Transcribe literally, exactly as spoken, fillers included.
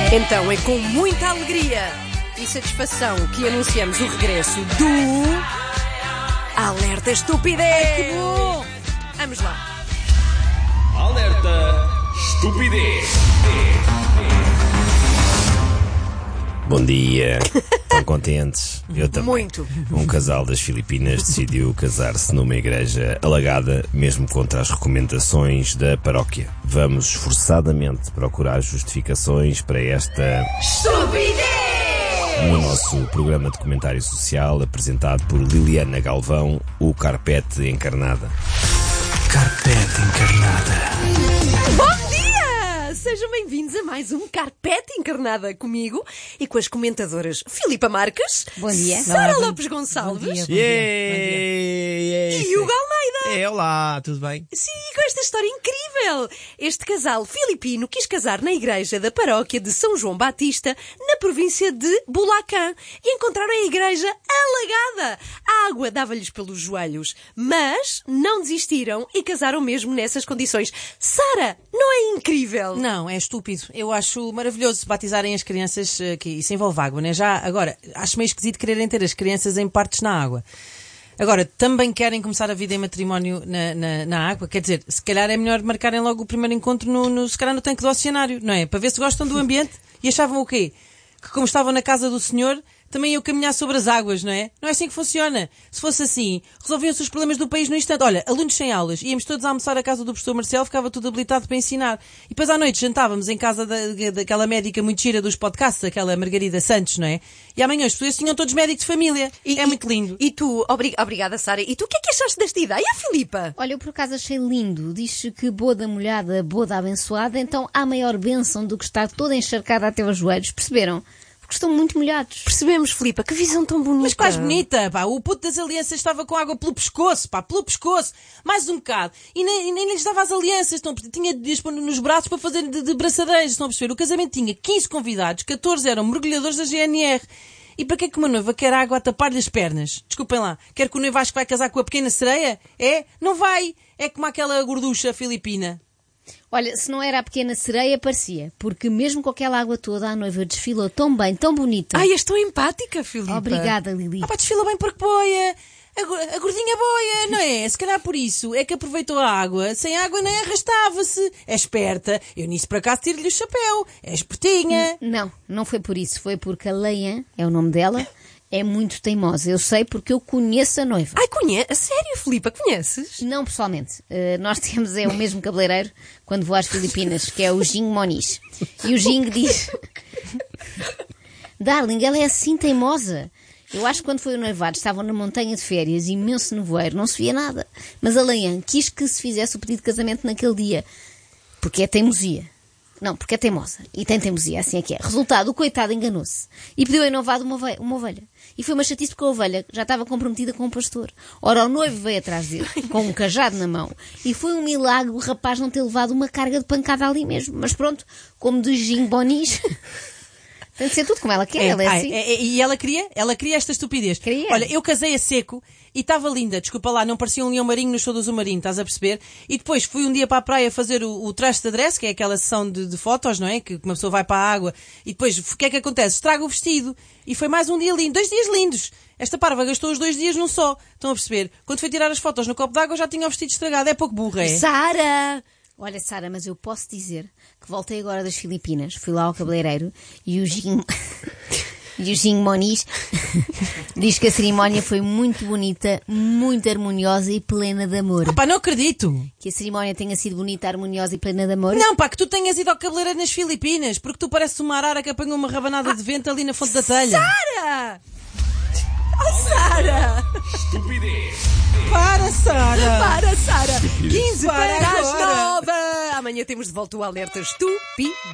Então é com muita alegria e satisfação que anunciamos o regresso do Alerta Estupidez. Que bom! Vamos lá. Alerta Estupidez. Bom dia. Estão contentes? Eu também. Muito. Um casal das Filipinas decidiu casar-se numa igreja alagada, mesmo contra as recomendações da paróquia. Vamos esforçadamente procurar justificações para esta Estupidez! No nosso programa de comentário social, apresentado por Liliana Galvão, o Carpete Encarnada. Carpete Encarnada. Bom dia! Sejam bem-vindos a mais um Carpete Encarnada comigo e com as comentadoras Filipa Marques, Bom dia. Sara Olá, Lopes Gonçalves Bom dia, bom dia, Yeah. e Hugo Almeida. É, olá, tudo bem? Sim, com esta história incrível. Este casal filipino quis casar na igreja da paróquia de São João Batista, na província de Bulacan, e encontraram a igreja alagada. A água dava-lhes pelos joelhos, mas não desistiram e casaram mesmo nessas condições. Sara, não é incrível? Não, é estúpido. Eu acho maravilhoso batizarem as crianças, eh, que isso envolve água, né? Já, agora, acho meio esquisito quererem ter as crianças em partes na água. Agora, também querem começar a vida em matrimónio na, na, na água? Quer dizer, se calhar é melhor marcarem logo o primeiro encontro no, no, se calhar no tanque do oceanário, não é? Para ver se gostam do ambiente. E achavam o quê? Que como estavam na casa do senhor, também iam caminhar sobre as águas, não é? Não é assim que funciona. Se fosse assim, resolviam-se os problemas do país no instante. Olha, alunos sem aulas, íamos todos a almoçar à casa do professor Marcelo, ficava tudo habilitado para ensinar. E depois à noite jantávamos em casa da, daquela médica muito gira dos podcasts, aquela Margarida Santos, não é? E amanhã as pessoas tinham todos médicos de família. E, é e, muito lindo. E tu, obri- obrigada Sara, e tu o que é que achaste desta ideia, Filipa? Olha, eu por acaso achei lindo. Diz-se que boda molhada, boda abençoada, então há maior bênção do que estar toda encharcada até aos joelhos. Perceberam? Porque estão muito molhados. Percebemos, Filipa, que visão tão bonita. Mas quase bonita, pá. O puto das alianças estava com água pelo pescoço, pá, pelo pescoço. Mais um bocado. E nem, e nem lhes dava as alianças. Estão, tinha de as pôr nos braços para fazer de, de braçadeiras. Estão a perceber? O casamento tinha quinze convidados, catorze eram mergulhadores da G N R. E para que é que uma noiva quer água a tapar-lhe as pernas? Desculpem lá. Quer que o noivo ache que vai casar com a pequena sereia? É? Não vai. É como aquela gorducha filipina. Olha, se não era a pequena sereia, parecia. Porque mesmo com aquela água toda, a noiva desfilou tão bem, tão bonita. Ai, és tão empática, Filipa. Obrigada, Lili. Ah pá, desfila bem porque boia. A, go- a gordinha boia, não é? Se calhar por isso é que aproveitou a água. Sem água nem arrastava-se. É esperta. Eu nisso por acaso tiro-lhe o chapéu. É espertinha. Não, não foi por isso. Foi porque a Leia, é o nome dela, é muito teimosa. Eu sei porque eu conheço a noiva. Ai, conhece? A sério, Filipa, conheces? Não pessoalmente. Uh, nós temos é o mesmo cabeleireiro quando vou às Filipinas, que é o Jing Moniz. E o Jing diz... Darling, ela é assim teimosa. Eu acho que quando foi o noivado estavam na montanha de férias, imenso nevoeiro, não se via nada. Mas a Leian quis que se fizesse o pedido de casamento naquele dia. Porque é teimosia. Não, porque é teimosa. E tem teimosia, assim é que é. Resultado, o coitado enganou-se. E pediu em noivado uma ovelha, uma ovelha. E foi uma chatice porque a ovelha já estava comprometida com o pastor. Ora, o noivo veio atrás dele, com um cajado na mão. E foi um milagre o rapaz não ter levado uma carga de pancada ali mesmo. Mas pronto, como diz Jing Bonis... Tem de ser tudo como ela quer, É, ela é ai, assim. é, é, e ela queria, ela queria esta estupidez. Queria. Olha, eu casei a seco e estava linda, desculpa lá, não parecia um leão marinho nos shows do marinho, estás a perceber? E depois fui um dia para a praia fazer o, o trash de dress, que é aquela sessão de, de fotos, não é? Que uma pessoa vai para a água e depois, o que é que acontece? Estraga o vestido. E foi mais um dia lindo, dois dias lindos. Esta parva gastou os dois dias num só, estão a perceber? Quando foi tirar as fotos no copo d'água já tinha o vestido estragado, é pouco burra, é? Sara! Olha, Sara, mas eu posso dizer que voltei agora das Filipinas, fui lá ao cabeleireiro e o Jing... e o Jing Moniz diz que a cerimónia foi muito bonita, muito harmoniosa e plena de amor. Ah pá, não acredito! Que a cerimónia tenha sido bonita, harmoniosa e plena de amor? Não, pá, que tu tenhas ido ao cabeleireiro nas Filipinas, porque tu pareces uma arara que apanhou uma rabanada de vento ali na fonte da telha. Sara! Oh, Sara! Estupidez. Para, Sara! Para, Sara! quinze Para para as agora. nove! Amanhã temos de volta o Alerta Estupidez.